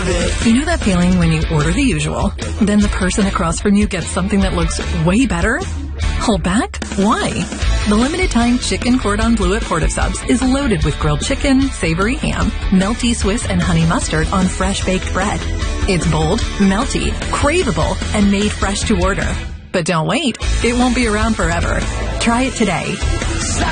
You know that feeling when you order the usual, then the person across from you gets something that looks way better? Hold back? Why? The limited-time chicken cordon bleu at Port of Subs is loaded with grilled chicken, savory ham, melty Swiss and honey mustard on fresh baked bread. It's bold, melty, craveable, and made fresh to order. But don't wait, it won't be around forever. Try it today.